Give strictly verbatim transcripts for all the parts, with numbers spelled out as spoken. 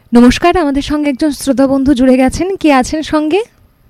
নমস্কার, আমাদের সঙ্গে একজন শ্রোতা বন্ধু জুড়ে গেছেন। কে আছেন সঙ্গে?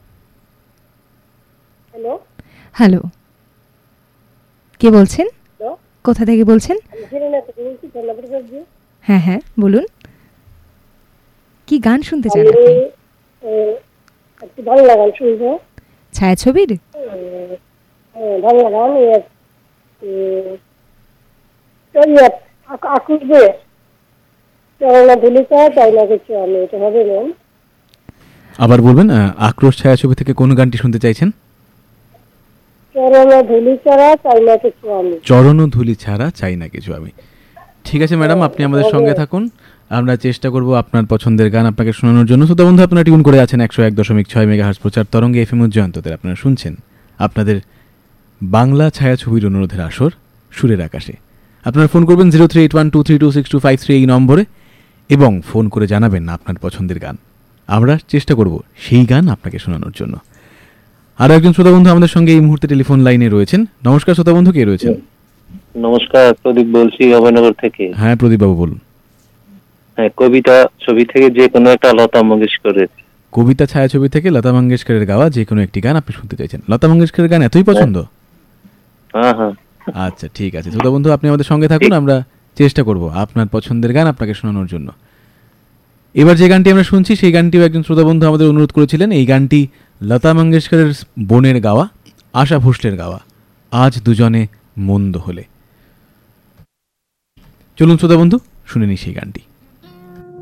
হ্যালো হ্যালো, কে বলছেন? হ্যালো কোথা থেকে বলছেন? আমি জেরিনা থেকে বলছি, ধন্যবাদ জি। হ্যাঁ হ্যাঁ বলুন, কি গান শুনতে চান আমি আপনি? আহ, একটু বাংলা গান শুনবো। ছায়াছবির? আহ, আহ, বাংলা গান ইয়ে, উম, ইয়ে, আক- আকুশবে চরণা ধুলিকা চাই না কিছু আমি, এটা হবে ম্যাম। আবার বলবেন, আহ, আক্রোশ ছায়াছবি থেকে কোন গানটি শুনতে চাইছেন? চরণা ধুলিকারা চাই না কিছু আমি। চরণ ধুলি ছাড়া চাই না কিছু আমি। ঠিক আছে ম্যাডাম, আপনি আমাদের সঙ্গে থাকুন, আমরা চেষ্টা করব আপনার পছন্দের গান আপনাকে শোনানোর জন্য। শ্রোতা বন্ধু, আপনারা টিউন করে আছেন একশো এক দশমিক ছয় মেগাহার্টজ প্রচার তরঙ্গে এফএম উজ্জয়ন্তদের। আপনারা শুনছেন আপনাদের বাংলা ছায়াছবির অনুরোধের আসর সুরের আকাশে। আপনারা ফোন করবেন zero three eight one two three two six two five three এই নম্বরে এবং ফোন করে জানাবেন আপনার পছন্দের গান। আমরা চেষ্টা করব সেই গান আপনাকে শোনানোর জন্য। আরো একজন শ্রোতা বন্ধু আমাদের সঙ্গে এই মুহূর্তে টেলিফোন লাইনে রয়েছেন। নমস্কার শ্রোতা বন্ধু, কে রয়েছেন? নমস্কার, প্রদীপ বলছি অভয়নগর থেকে। হ্যাঁ প্রদীপ বাবু বলুন। হ্যাঁ, কবিতা ছবি থেকে যে কোনো একটা লতা মঙ্গেশকরের। কবিতা ছায়াছবি থেকে লতা মঙ্গেশকরের গাওয়া যে কোনো একটি গান আপনি শুনতে চাইছেন। লতা মঙ্গেশকরের গান এতই পছন্দ? হ্যাঁ হ্যাঁ আচ্ছা ঠিক আছে শ্রোতা বন্ধু, আপনি আমাদের সঙ্গে থাকুন, আমরা চেষ্টা করব আপনার পছন্দের গান আপনাকে শোনানোর জন্য। এবার যে গানটি আমরা শুনছি সেই গানটিও একজন শ্রোতা বন্ধু আমাদের অনুরোধ করেছিলেন। এই গানটি লতা মঙ্গেশকরের বোনের গাওয়া, আশা ভোসলের গাওয়া, আজ দুজনে মন্দ হলে। চলুন শ্রোতা বন্ধু, শুনে নি সেই গানটি।